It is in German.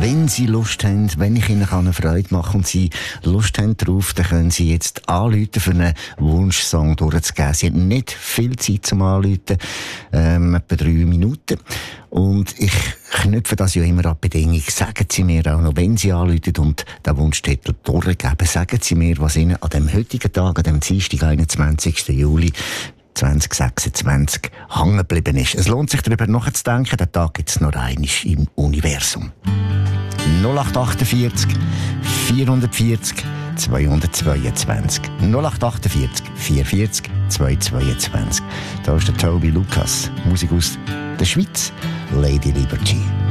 Wenn Sie Lust haben, wenn ich Ihnen eine Freude machen kann und Sie Lust haben drauf, dann können Sie jetzt anrufen, für einen Wunschsong durchzugeben. Sie haben nicht viel Zeit zum Anrufen, etwa 3 Minuten. Und ich knüpfe das ja immer an Bedingung. Sagen Sie mir auch noch, wenn Sie anrufen und den Wunschtitel durchgeben, sagen Sie mir, was Ihnen an dem heutigen Tag, an dem Dienstag, 21. Juli 2026 hängen geblieben ist. Es lohnt sich, darüber nachzudenken. Den Tag gibt es noch einmal im Universum. 0848 440 222. 0848 440 222. Da ist der Toby Lucas, Musik aus der Schweiz, Lady Liberty.